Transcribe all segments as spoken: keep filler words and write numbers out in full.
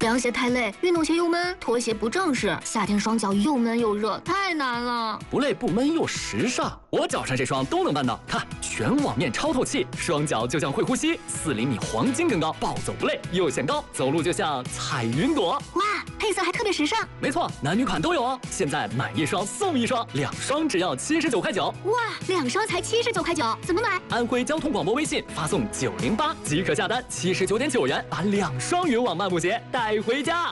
凉鞋太累，运动鞋又闷，拖鞋不正式，夏天双脚又闷又热，太难了。 不累不闷又时尚，我脚上这双都能办到。看，全网面超透气，双脚就像会呼吸，四厘米黄金更高，暴走不累，又显高，走路就像踩云朵。 哇，配色还特别时尚。 没错，男女款都有哦。现在买一双送一双，两双只要七十九块九。 哇，两双才七十九块九，怎么买？ 安徽交通广播微信发送九零八即可下单，七十九点九元把两双云网漫步鞋带回家。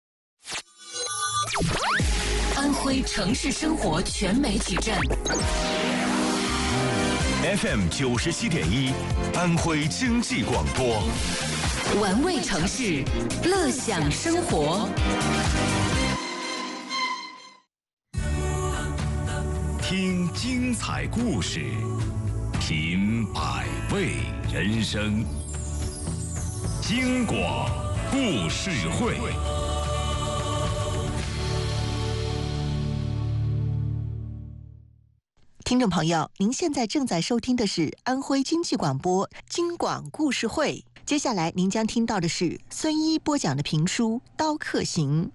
安徽城市生活全媒体站 F M 九十七点一，安徽经济广播， 玩味城市，乐享生活。 听精彩故事，品百味人生。京广故事会。 听众朋友，您现在正在收听的是安徽经济广播京广故事会。接下来您将听到的是孙一播讲的评书《刀客行》。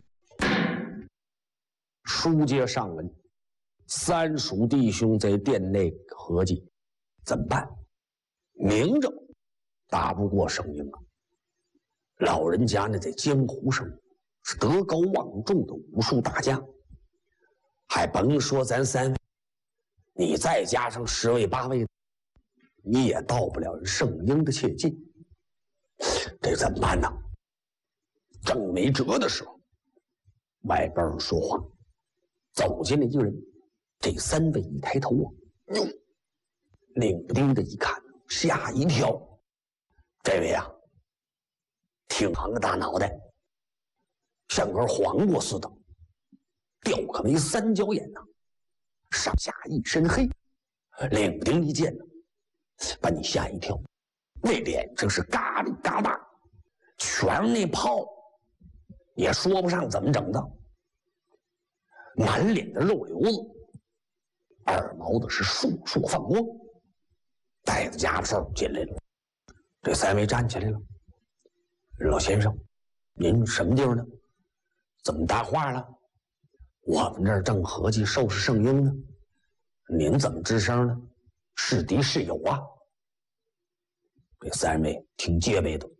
书接上文，三叔弟兄在店内合计怎么办？明着打不过盛英啊，老人家呢在江湖上是德高望重的武术大家，还甭说咱三位，你再加上十位八位，你也到不了盛英的切近。这怎么办呢？正没辙的时候，外边人说话，走进来一个人。这三位一抬头啊，哟，领不丁的一看，吓一跳。这位啊，挺长个大脑袋，像根黄瓜似的，吊个眉三角眼呐、啊，上下一身黑，领不丁一见呢，把你吓一跳。那脸正是嘎里嘎巴，全那泡，也说不上怎么整的，满脸的肉瘤子。二毛子是烁烁放光，带着家伙进来了。这三位站起来了。老先生，您什么地方的？怎么搭话了？我们这儿正合计收拾圣婴呢，您怎么吱声呢？是敌是友啊？这三位挺戒备的，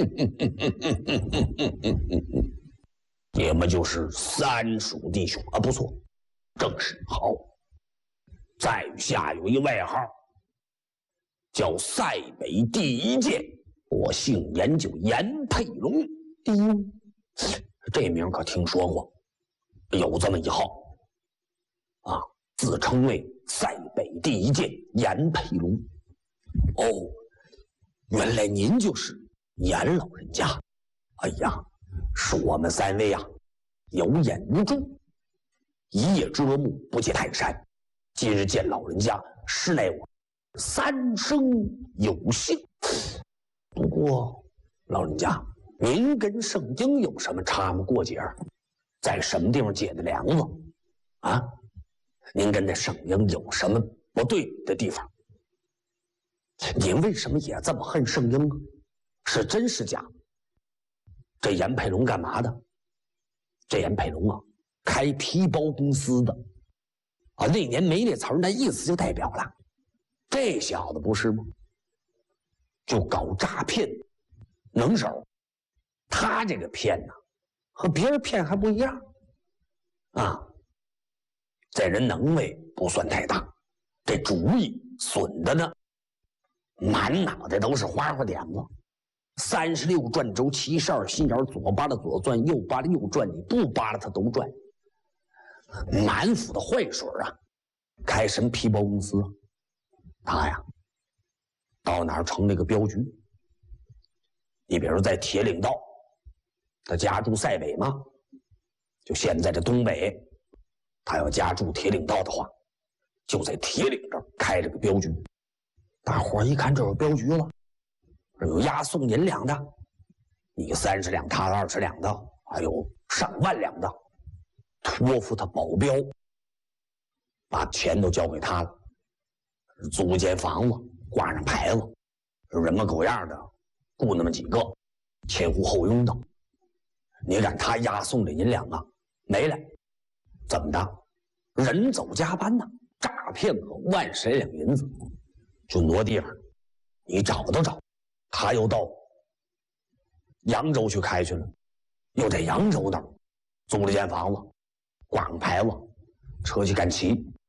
你们就是三叔弟兄啊，不错，正是好。在下有一外号，叫塞北第一剑，我姓严，就严佩龙。哎呦，这名可听说过，有这么一号啊，自称为塞北第一剑严佩龙。哦，原来您就是严老人家。哎呀，是我们三位啊，有眼无珠，一叶遮目，不见泰山。今日见老人家，实乃我三生有幸。不过，老人家，您跟圣经有什么差吗过节？在什么地方结的梁子？啊？您跟那圣经有什么不对的地方？您为什么也这么恨圣经呢？是真是假？这严佩龙干嘛的？这严佩龙啊，开皮包公司的。啊，那年没那词儿，那意思就代表了，这小子不是吗？就搞诈骗，能手。他这个骗呢，和别人骗还不一样啊。这人能为不算太大，这主意损的呢，满脑袋都是花花点子。三十六转轴，七十二心眼，左扒拉左转，右扒拉右转，你不扒拉他都转。满腹的坏水啊！开什么皮包公司？他呀，到哪儿成那个镖局？你比如在铁岭道，他家住塞北吗？就现在这东北，他要家住铁岭道的话，就在铁岭这儿开了个镖局。大伙儿一看，这有镖局了，这有押送银两的，你三十两，他二十两的，还有上万两的。托付他保镖，把钱都交给他了，租间房子，挂上牌子，人模狗样的，雇那么几个，前呼后拥的， 你看他押送的银两啊没了，怎么的？人走加班呐，诈骗个万十两银子，就挪地方，你找都找。他又到扬州去开去了，又在扬州那儿租了间房子，挂上牌子，车去赶齐。